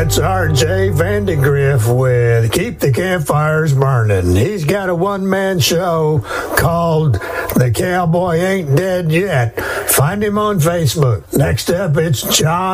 That's R.J. Vandegrift with Keep the Campfires Burning. He's got a one-man show called The Cowboy Ain't Dead Yet. Find him on Facebook. Next up, it's John